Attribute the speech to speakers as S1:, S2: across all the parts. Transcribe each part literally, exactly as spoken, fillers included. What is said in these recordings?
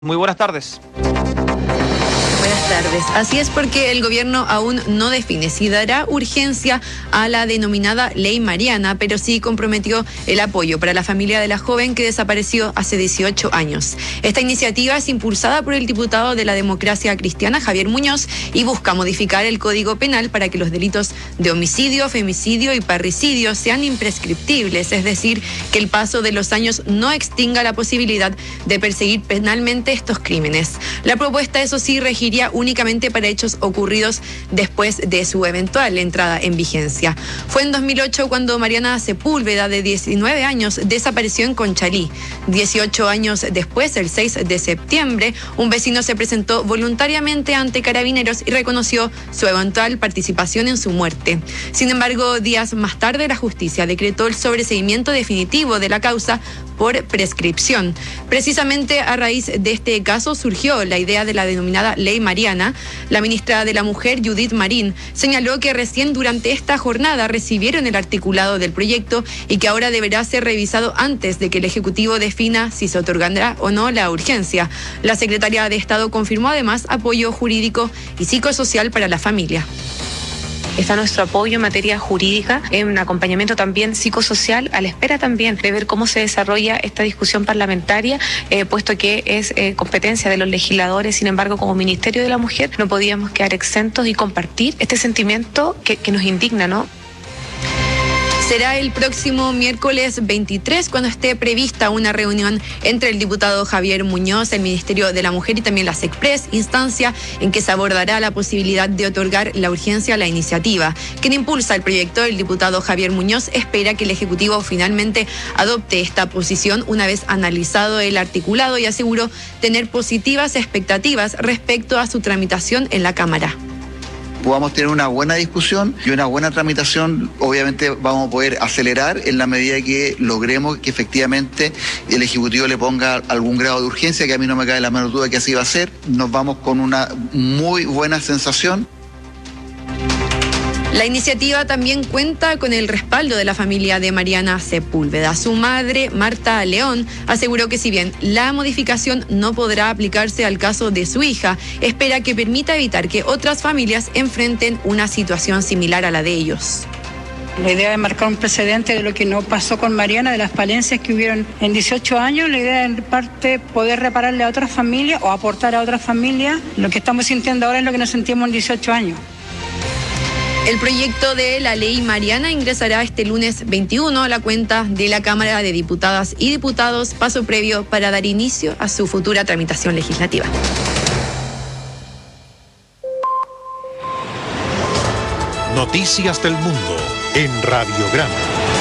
S1: Muy buenas tardes.
S2: Buenas tardes. Así es, porque el gobierno aún no define si dará urgencia a la denominada Ley Mariana, pero sí comprometió el apoyo para la familia de la joven que desapareció hace dieciocho años. Esta iniciativa es impulsada por el diputado de la Democracia Cristiana, Javier Muñoz, y busca modificar el Código Penal para que los delitos de homicidio, femicidio y parricidio sean imprescriptibles, es decir, que el paso de los años no extinga la posibilidad de perseguir penalmente estos crímenes. La propuesta, eso sí, regiría únicamente para hechos ocurridos después de su eventual entrada en vigencia. Fue en dos mil ocho cuando Mariana Sepúlveda, de diecinueve años, desapareció en Conchalí. dieciocho años después, el seis de septiembre, un vecino se presentó voluntariamente ante Carabineros y reconoció su eventual participación en su muerte. Sin embargo, días más tarde, la justicia decretó el sobreseimiento definitivo de la causa por prescripción. Precisamente a raíz de este caso surgió la idea de la denominada Ley Mariana. La ministra de la Mujer, Judith Marín, señaló que recién durante esta jornada recibieron el articulado del proyecto y que ahora deberá ser revisado antes de que el Ejecutivo defina si se otorgará o no la urgencia. La secretaria de Estado confirmó además apoyo jurídico y psicosocial para la familia.
S3: Está nuestro apoyo en materia jurídica, en un acompañamiento también psicosocial, a la espera también de ver cómo se desarrolla esta discusión parlamentaria, eh, puesto que es eh, competencia de los legisladores. Sin embargo, como Ministerio de la Mujer no podíamos quedar exentos y compartir este sentimiento que, que nos indigna, ¿no?
S2: Será el próximo miércoles veintitrés cuando esté prevista una reunión entre el diputado Javier Muñoz, el Ministerio de la Mujer y también la SECPRES, instancia en que se abordará la posibilidad de otorgar la urgencia a la iniciativa. Quien impulsa el proyecto, el diputado Javier Muñoz, espera que el Ejecutivo finalmente adopte esta posición una vez analizado el articulado y aseguró tener positivas expectativas respecto a su tramitación en la Cámara.
S4: Podamos tener una buena discusión y una buena tramitación. Obviamente vamos a poder acelerar en la medida que logremos que efectivamente el Ejecutivo le ponga algún grado de urgencia, que a mí no me cabe la menor duda que así va a ser. Nos vamos con una muy buena sensación.
S2: La iniciativa también cuenta con el respaldo de la familia de Mariana Sepúlveda. Su madre, Marta León, aseguró que si bien la modificación no podrá aplicarse al caso de su hija, espera que permita evitar que otras familias enfrenten una situación similar a la de ellos.
S5: La idea es marcar un precedente de lo que no pasó con Mariana, de las falencias que hubieron en dieciocho años. La idea es en parte poder repararle a otras familias o aportar a otras familias. Lo que estamos sintiendo ahora es lo que nos sentimos en dieciocho años.
S2: El proyecto de la Ley Mariana ingresará este lunes veintiuno a la cuenta de la Cámara de Diputadas y Diputados, paso previo para dar inicio a su futura tramitación legislativa.
S6: Noticias del Mundo en Radiograma.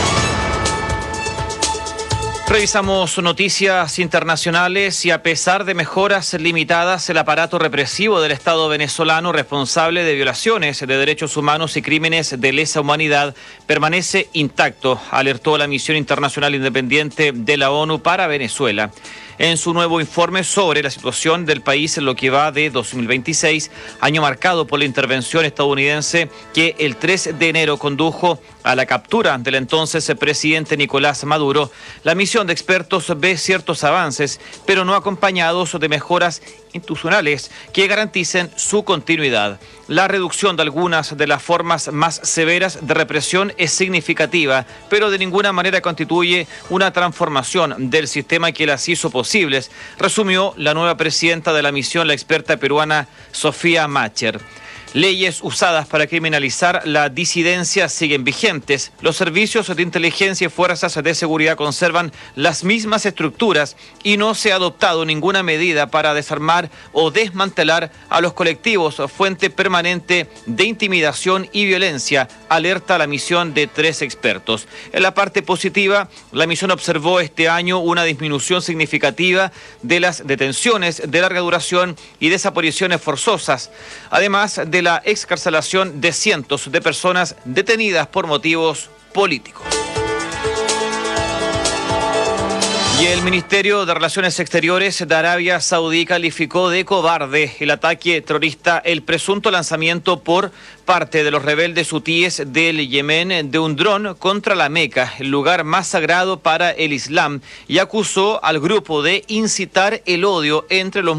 S1: Revisamos noticias internacionales y a pesar de mejoras limitadas, el aparato represivo del Estado venezolano responsable de violaciones de derechos humanos y crímenes de lesa humanidad permanece intacto, alertó la Misión Internacional Independiente de la ONU para Venezuela. En su nuevo informe sobre la situación del país en lo que va de dos mil veintiséis, año marcado por la intervención estadounidense que el tres de enero condujo a la captura del entonces presidente Nicolás Maduro, la misión de expertos ve ciertos avances, pero no acompañados de mejoras institucionales que garanticen su continuidad. La reducción de algunas de las formas más severas de represión es significativa, pero de ninguna manera constituye una transformación del sistema que las hizo posibles, resumió la nueva presidenta de la misión, la experta peruana Sofía Macher. Leyes usadas para criminalizar la disidencia siguen vigentes. Los servicios de inteligencia y fuerzas de seguridad conservan las mismas estructuras y no se ha adoptado ninguna medida para desarmar o desmantelar a los colectivos, fuente permanente de intimidación y violencia, alerta la misión de tres expertos. En la parte positiva, la misión observó este año una disminución significativa de las detenciones de larga duración y desapariciones forzosas, además de la excarcelación de cientos de personas detenidas por motivos políticos. Y el Ministerio de Relaciones Exteriores de Arabia Saudí calificó de cobarde el ataque terrorista, el presunto lanzamiento por parte de los rebeldes hutíes del Yemen de un dron contra la Meca, el lugar más sagrado para el Islam, y acusó al grupo de incitar el odio entre los